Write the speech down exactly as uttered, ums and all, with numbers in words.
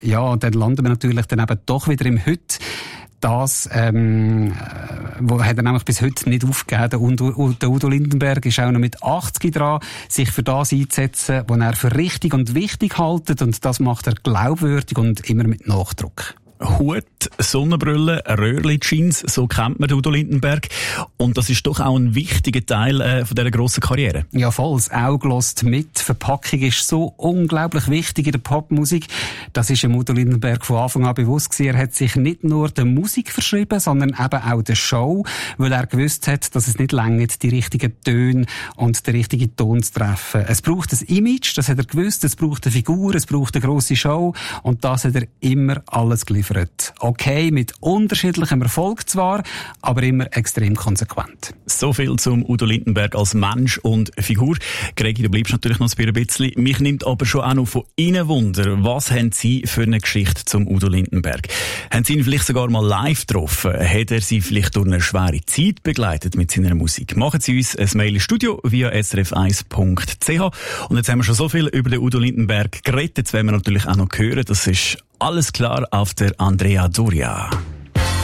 Ja, und dann landen wir natürlich dann eben doch wieder im Heute. Das, ähm, wo hat er nämlich bis heute nicht aufgegeben. Der Udo, der Udo Lindenberg ist auch noch mit achtzig dran, sich für das einzusetzen, was er für richtig und wichtig hält. Und das macht er glaubwürdig und immer mit Nachdruck. Hut, Sonnenbrille, Röhrli-Jeans, so kennt man Udo Lindenberg. Und das ist doch auch ein wichtiger Teil äh, von dieser grossen Karriere. Ja, voll. Das Auge lässt mit. Verpackung ist so unglaublich wichtig in der Popmusik. Das ist dem Udo Lindenberg von Anfang an bewusst gewesen. Er hat sich nicht nur der Musik verschrieben, sondern eben auch der Show, weil er gewusst hat, dass es nicht reicht, die richtigen Töne und den richtigen Ton zu treffen. Es braucht ein Image, das hat er gewusst. Es braucht eine Figur, es braucht eine grosse Show. Und das hat er immer alles geliefert. Okay, mit unterschiedlichem Erfolg zwar, aber immer extrem konsequent. So viel zum Udo Lindenberg als Mensch und Figur. Gregi, du bleibst natürlich noch ein bisschen. Mich nimmt aber schon auch noch von Ihnen Wunder, was haben Sie für eine Geschichte zum Udo Lindenberg? Haben Sie ihn vielleicht sogar mal live getroffen? Hat er Sie vielleicht durch eine schwere Zeit begleitet mit seiner Musik? Machen Sie uns ein Mail ins Studio via s r f eins punkt c h. Und jetzt haben wir schon so viel über den Udo Lindenberg geredet. Jetzt werden wir natürlich auch noch hören, das ist alles klar auf der Andrea Doria.